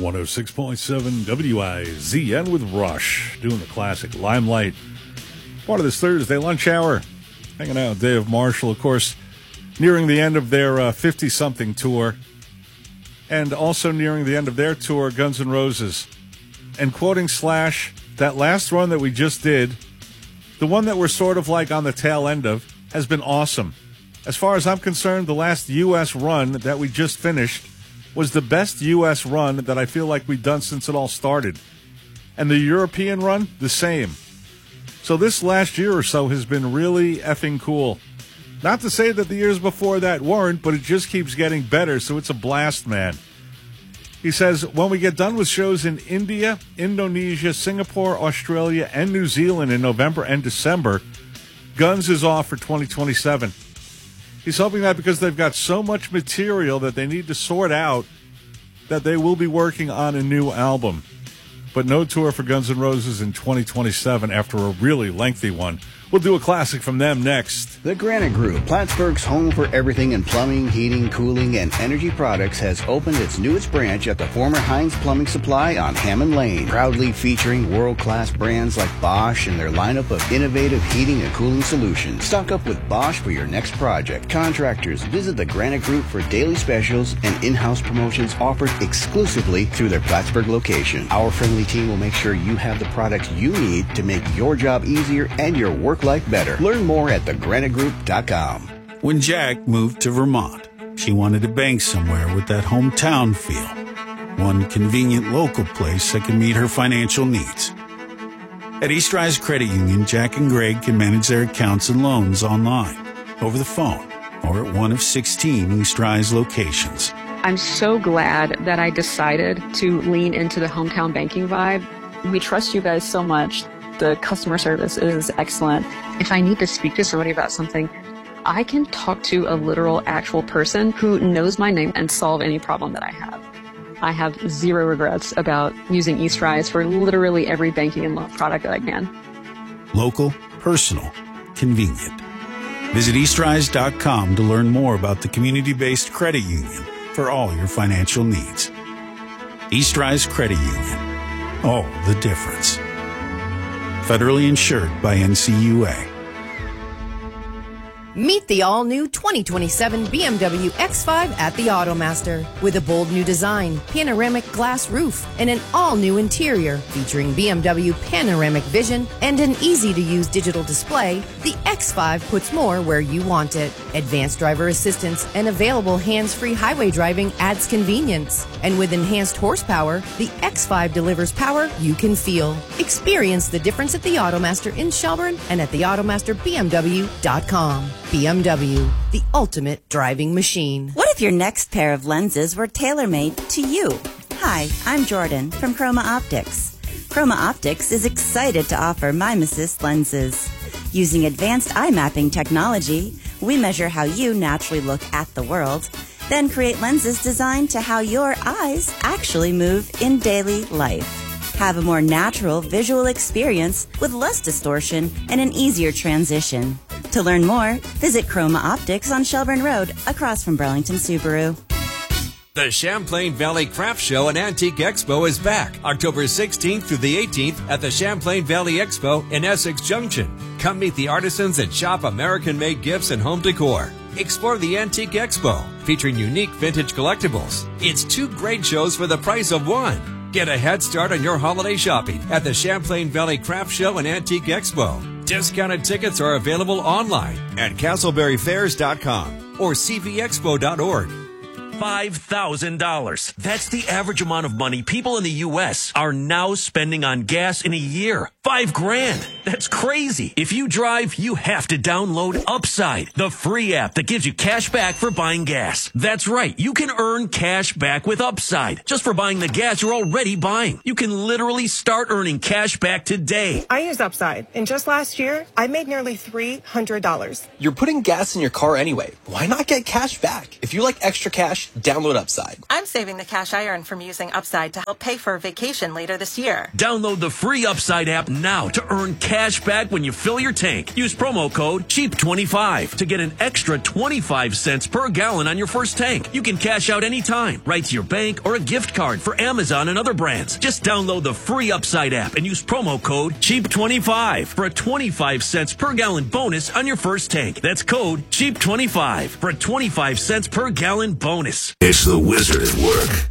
106.7 WIZN with Rush, doing the classic Limelight. Part of this Thursday lunch hour, hanging out with Dave Marshall, of course, nearing the end of their 50-something tour, and also nearing the end of their tour, Guns N' Roses. And quoting Slash, that last run that we just did, the one that we're sort of like on the tail end of, has been awesome. As far as I'm concerned, the last U.S. run that we just finished was the best U.S. run that I feel like we've done since it all started. And the European run, the same. So this last year or so has been really effing cool. Not to say that the years before that weren't, but it just keeps getting better, so it's a blast, man. He says, when we get done with shows in India, Indonesia, Singapore, Australia, and New Zealand in November and December, Guns is off for 2027. He's hoping that because they've got so much material that they need to sort out, that they will be working on a new album. But no tour for Guns N' Roses in 2027 after a really lengthy one. We'll do a classic from them next. The Granite Group, Plattsburgh's home for everything in plumbing, heating, cooling, and energy products, has opened its newest branch at the former Heinz Plumbing Supply on Hammond Lane. Proudly featuring world-class brands like Bosch and their lineup of innovative heating and cooling solutions. Stock up with Bosch for your next project. Contractors, visit the Granite Group for daily specials and in-house promotions offered exclusively through their Plattsburgh location. Our friendly team will make sure you have the products you need to make your job easier and your work life better. Learn more at thegranitgroup.com. When Jack moved to Vermont, she wanted to bank somewhere with that hometown feel. One convenient local place that can meet her financial needs. At East Rise Credit Union, Jack and Greg can manage their accounts and loans online, over the phone, or at one of 16 East Rise locations. I'm so glad that I decided to lean into the hometown banking vibe. We trust you guys so much. The customer service is excellent. If I need to speak to somebody about something, I can talk to a literal, actual person who knows my name and solve any problem that I have. I have zero regrets about using East Rise for literally every banking and loan product that I can. Local, personal, convenient. Visit eastrise.com to learn more about the community-based credit union for all your financial needs. East Rise Credit Union. Oh, the difference. Federally insured by NCUA. Meet the all-new 2027 BMW X5 at the Automaster. With a bold new design, panoramic glass roof, and an all-new interior featuring BMW Panoramic Vision and an easy-to-use digital display, the X5 puts more where you want it. Advanced driver assistance and available hands-free highway driving adds convenience. And with enhanced horsepower, the X5 delivers power you can feel. Experience the difference at the Automaster in Shelburne and at theautomasterbmw.com. BMW, the ultimate driving machine. What if your next pair of lenses were tailor-made to you? Hi, I'm Jordan from Chroma Optics. Chroma Optics is excited to offer Mimesis lenses. Using advanced eye mapping technology, we measure how you naturally look at the world, then create lenses designed to how your eyes actually move in daily life. Have a more natural visual experience with less distortion and an easier transition. To learn more, visit Chroma Optics on Shelburne Road, across from Burlington Subaru. The Champlain Valley Craft Show and Antique Expo is back October 16th through the 18th at the Champlain Valley Expo in Essex Junction. Come meet the artisans and shop American-made gifts and home decor. Explore the Antique Expo, featuring unique vintage collectibles. It's two great shows for the price of one. Get a head start on your holiday shopping at the Champlain Valley Craft Show and Antique Expo. Discounted tickets are available online at castleberryfairs.com or cvexpo.org. $5,000. That's the average amount of money people in the U.S. are now spending on gas in a year. $5,000. That's crazy. If you drive, you have to download Upside, the free app that gives you cash back for buying gas. That's right. You can earn cash back with Upside just for buying the gas you're already buying. You can literally start earning cash back today. I use Upside, and just last year, I made nearly $300. You're putting gas in your car anyway. Why not get cash back? If you like extra cash, download Upside. I'm saving the cash I earned from using Upside to help pay for a vacation later this year. Download the free Upside app now to earn cash back when you fill your tank. Use promo code CHEAP25 to get an extra 25 cents per gallon on your first tank. You can cash out anytime, right to your bank or a gift card for Amazon and other brands. Just download the free Upside app and use promo code CHEAP25 for a 25 cents per gallon bonus on your first tank. That's code CHEAP25 for a 25 cents per gallon bonus. It's the Wizard at Work.